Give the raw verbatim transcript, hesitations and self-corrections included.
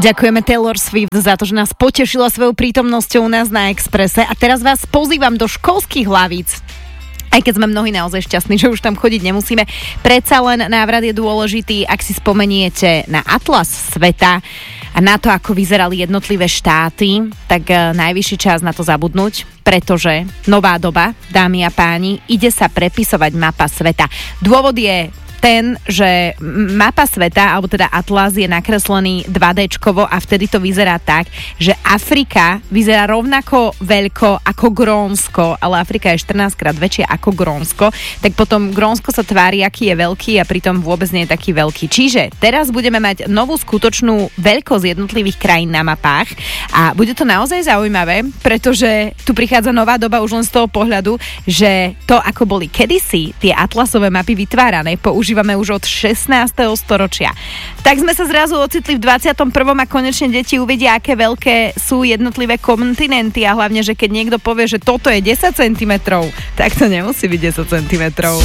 Ďakujeme Taylor Swift za to, že nás potešila svojou prítomnosťou u nás na Expresse. A teraz vás pozývam do školských hlavíc. Aj keď sme mnohí naozaj šťastní, že už tam chodiť nemusíme. Predsa len návrat je dôležitý, ak si spomeniete na atlas sveta a na to, ako vyzerali jednotlivé štáty, tak najvyšší čas na to zabudnúť, pretože nová doba, dámy a páni, ide sa prepisovať mapa sveta. Dôvod je ten, že mapa sveta, alebo teda atlas je nakreslený dva déčkovo a vtedy to vyzerá tak, že Afrika vyzerá rovnako veľko ako Grónsko, ale Afrika je štrnásťkrát väčšia ako Grónsko, tak potom Grónsko sa tvári, aký je veľký a pritom vôbec nie je taký veľký. Čiže teraz budeme mať novú skutočnú veľkosť jednotlivých krajín na mapách a bude to naozaj zaujímavé, pretože tu prichádza nová doba už len z toho pohľadu, že to, ako boli kedysi tie atlasové mapy vytvárané, používame Užívame už od šestnásteho storočia. Tak sme sa zrazu ocitli v dvadsiatom prvom a konečne deti uvidia, aké veľké sú jednotlivé kontinenty a hlavne, že keď niekto povie, že toto je desať centimetrov, tak to nemusí byť desať centimetrov.